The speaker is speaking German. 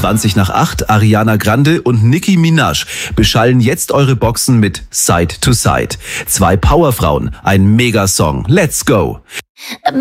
20:08, Ariana Grande und Nicki Minaj beschallen jetzt eure Boxen mit Side to Side. 2 Powerfrauen, ein Megasong. Let's go!